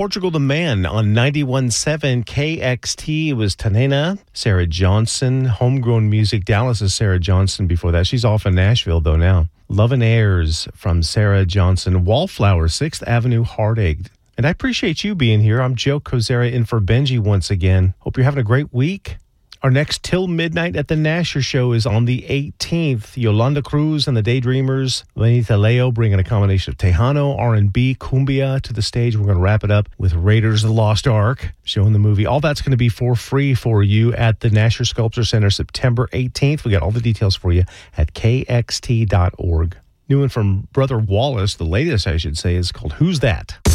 Portugal the Man on 91.7 KXT. It was Tanena, Sarah Johnson, Homegrown Music. Dallas's Sarah Johnson before that. She's off in Nashville, though, now. Love and Airs from Sarah Johnson. Wallflower, 6th Avenue Heartache. And I appreciate you being here. I'm Joe Kozera in for Benji once again. Hope you're having a great week. Our next Till Midnight at the Nasher Show is on the 18th. Yolanda Cruz and the Daydreamers. Lenita Leo bringing a combination of Tejano, R&B, cumbia to the stage. We're going to wrap it up with Raiders of the Lost Ark, showing the movie. All that's going to be for free for you at the Nasher Sculpture Center September 18th. We got all the details for you at kxt.org. New one from Brother Wallace, the latest I should say, is called Who's That?